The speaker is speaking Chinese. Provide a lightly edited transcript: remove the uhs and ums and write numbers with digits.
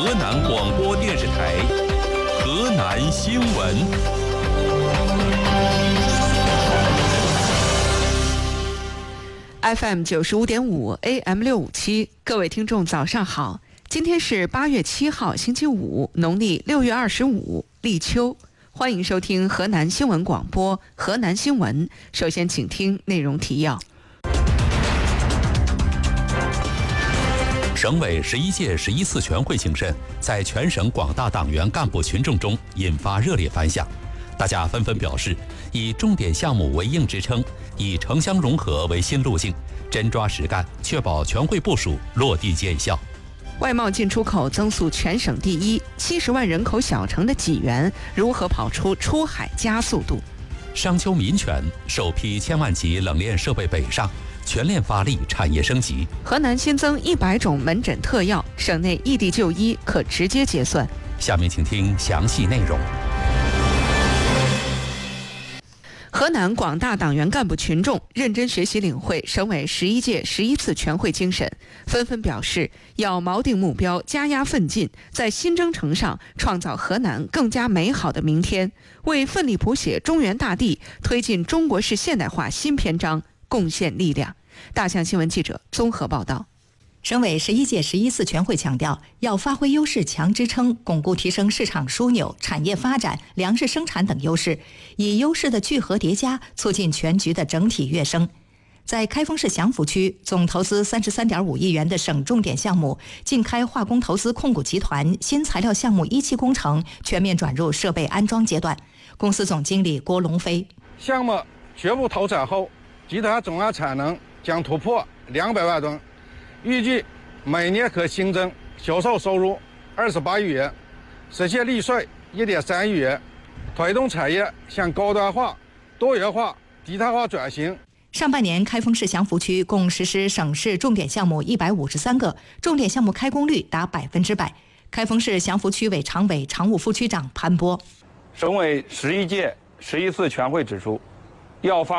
河南广播电视台河南新闻。 FM 95.5 AM 657，各位听众早上好，今天是8月7号星期五，农历6月25，立秋。欢迎收听河南新闻广播河南新闻。首先请听内容提要。 省委11届11次全会精神在全省广大党员干部群众中引发热烈反响，大家纷纷表示，以重点项目为硬支撑，以城乡融合为新路径，真抓实干，确保全会部署落地见效。 外贸进出口增速全省第一，70万人口小城的济源如何跑出出海加速度？ 商丘民权首批1000万级冷链设备北上，全链发力产业升级。 河南新增100种门诊特药，省内异地就医可直接结算。 下面请听详细内容。 河南广大党员干部群众认真学习领会省委11届11次全会精神，纷纷表示要锚定目标，加压奋进，在新征程上创造河南更加美好的明天，为奋力谱写中原大地、推进中国式现代化新篇章贡献力量。大象新闻记者综合报道。 省委11届11次全会强调，要发挥优势强支撑，巩固提升市场枢纽、产业发展、粮食生产等优势，以优势的聚合叠加，促进全局的整体跃升。在开封市祥符区，总投资33.5亿元的省重点项目晋开化工投资控股集团新材料项目1期工程全面转入设备安装阶段。公司总经理郭龙飞： 项目全部投产后，集团总量产能将突破200万吨。预计每年可新增销售收入28亿元，实现利税1.3亿元，推动产业向高端化、多元化、低碳化转型。 上半年，开封市祥符区共实施省市重点项目153个，重点项目开工率达100%。开封市祥符区委常委、常务副区长潘波： 省委11届11次全会指出，要发